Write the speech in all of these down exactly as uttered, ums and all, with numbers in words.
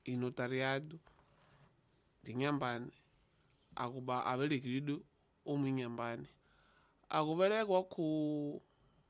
inotariado dinyambani akuba abelekido umunyambani akubelekwa ku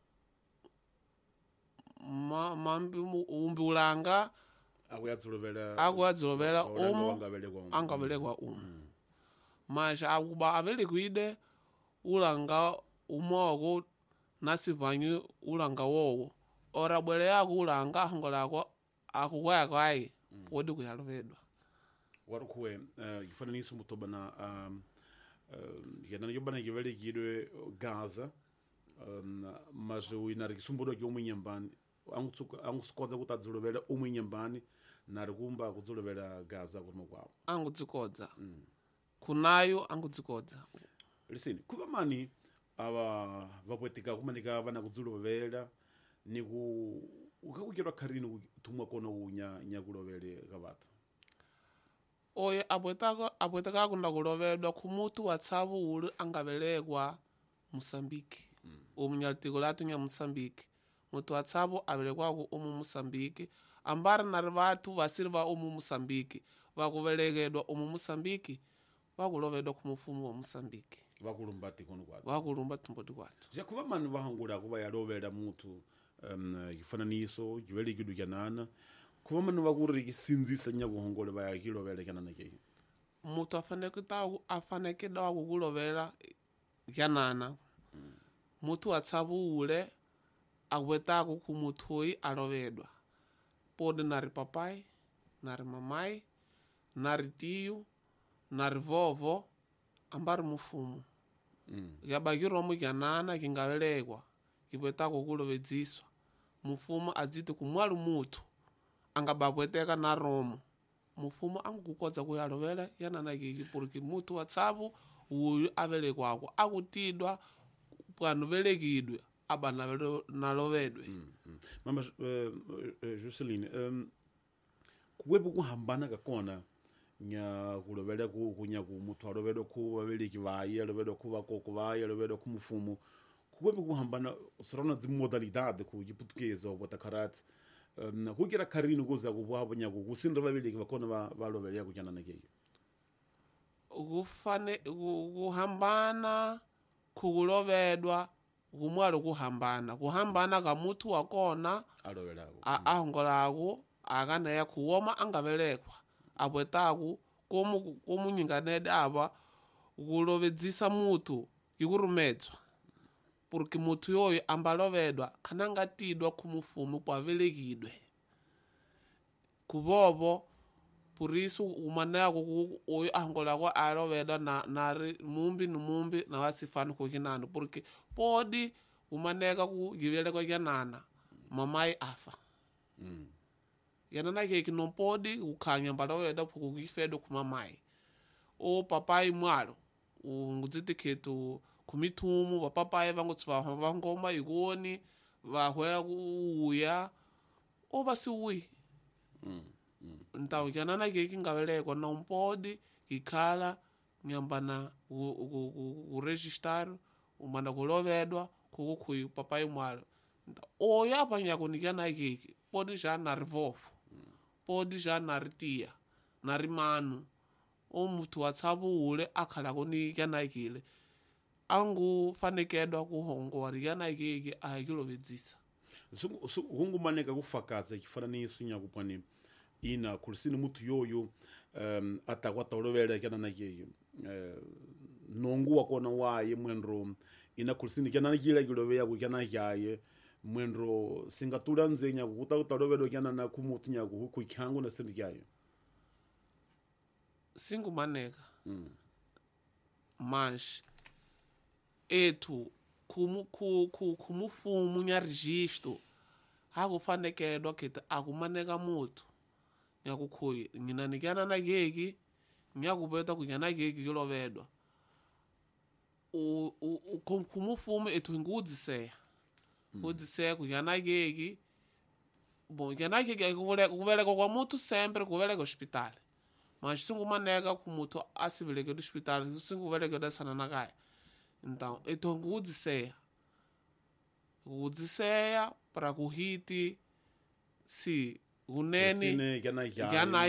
ma mambi umbi ulanga akuyadzuluvela akuyadzuluvela umu angabelekwa umu angabelekwa umu mm. Masha akuba abelekwide ulanga umoko nasivanyu ulanga wowo ora bwele yako ulanga hangolako akukwaya kwaye mm. Podi kuyaluvedwa warukwe uh, ifananiso mutobana um, uh, yana yobana yibelekidwe Gaza um, mas uinari kisumbudo kyomunyambani angutsuka angusikoza kutadzuluvela umunyambani nari kumba kudzuluvela Gaza kurimo kwawo angutsikodza mm. Kunayo angutsikodza listen kuva mani ava vapwetika kumanika vana kudzuluvela niku ukakukirwa kharini kutumwa kona unya nyakulovele kavata oye apwetaka apwetaka kunda kulovedwa kumutu watsavu uli angabelekwa Mosambiki mm. Umunyalitiko latu nya Mosambiki mutu watsavu abelekwako umu Mosambiki ambara nari vatu vasiri va umu Mosambiki vakuvelekedwa umu Mosambiki vakulovedwa kumufumu wa Mosambiki vakulumba tikono kwatu vakulumba tumboti kwatu jakuva mani vahangula kuva yalovela mutu um, ifananiso jivelekidu kyanana kuva mani vakuri kisinzisa nyakuhongole vayakilovela kyanana keyo mutu afanekitaku afanekida kukulovela kyanana mm. Mutu watsavu ule akwetaku kumutui alovedwa podi nari papai nari mamai nari tiyu nari vovo ambari mufumu mm. Yabakiromu kyanana kingabelekwa kipwetaku kulovedziswa mufumu adziti kumwali mutu angabapweteka na romu mufumu angukukodza kuyalovela yanana kiki porque mutu watsavu uyu abelekwako akutidwa pwanu velekidwe aba nalovedwe mm, mm. Mama uh, uh, Joseline um, kuwepo kuhambana kakona nya kulovela ku kunya ku mutu alovedwa ku vaveleki vaye alovedwa ku vakoko vaye alovedwa ku mufumu kuwepo kuhambana sorona dzimodalidade ku chiputukezi wa botakarati um, kukira kharini kuza kubwabo nya kusindira vaveleki vakona va valovela kuchanana keyo kufane kuhambana kukulovedwa kumwalo kuhambana kuhambana kamutu wakona alovelako ahongolako akanaya kuwoma angabelekwa apwetaku komu komunyinganede aba kulovedzisa mutu ikurumedzwa porque mutu yoyo ambalovedwa khanangatidwa kumufumu kwavelekidwe kuvovo purisu umaneko oyo ahongolako alovedwa na nari mumbi numumbi na wasifani kukinana porque podi umaneka ku giveleko kyanana mamai afa mm. Yanana keki non podi ukhanya mbalovedwa kukifedo kumamai o papai mwalo ungudziti ketu kumithumu vapapai vangutsiva vangoma ikoni vahwela kuuya o vasiwi mm. Mm. Ntawu kyanana keki ngabelekwa na umpodi kikhala nyambana uregister umanda kulovedwa kukukhuyi papai mwalo oyo apanya kunikana keki podi jana rivofu mm. Podi jana ritia na rimanu o mutu watsavu ule akhala kunikana kile angu fanekedwa kuhongwa rikana keki ahikilovedzisa so so kungumaneka kufakaza chifananiso nyakupani ina kulisini mutu yoyo um, atakwata ulovela kyanana keyo uh, nongu wakona waye mwenro ina kulisini kyanana kila kiloveya kukyanana kyaye mwenro singatula nzenya kukuta utalovela kyanana kumutu nyaku kuikhangu na sindi kyayo singumaneka mm. Mas etu kumu ku ku kumufumu nya registro hakufanekedwa kete akumaneka mutu nyakukhuyi nyinanikyana na keki nyakupeta kunyana keki kilovedwa kumufumu etu ngudziseya ngudziseya kunyana keki bo nyana keki kuveleka kwa mutu sempre kuveleka hospitali mas singumaneka kumutu asiveleke do hospitali singuveleke sana nakaya então etu ngudziseya ngudziseya para kuhiti si unene Sine, yana, yana